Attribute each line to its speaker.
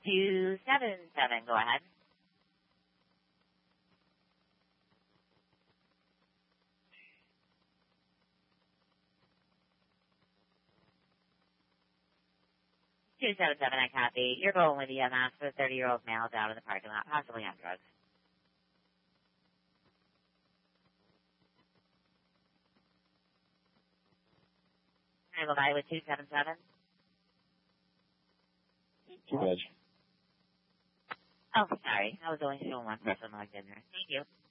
Speaker 1: 277, go ahead. I copy. You're going with the EMS for a 30-year-old male down in the parking lot, possibly on drugs. I will buy with 277.
Speaker 2: Too much.
Speaker 1: Oh, sorry. I was only showing one person logged in there. Thank you.